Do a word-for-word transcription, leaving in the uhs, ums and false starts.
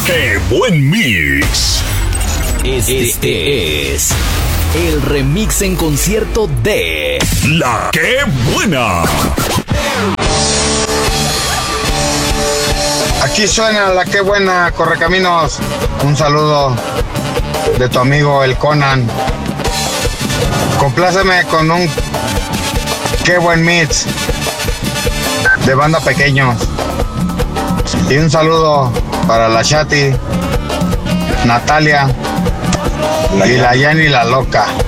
¡Qué buen mix! Este, este es el remix en concierto de La Qué Buena. Aquí suena La Qué Buena, Correcaminos. Un saludo de tu amigo el Conan. Compláceme con un Qué Buen Mix de Banda Pequeños. Y un saludo para la Chati, Natalia y la Yani la Loca.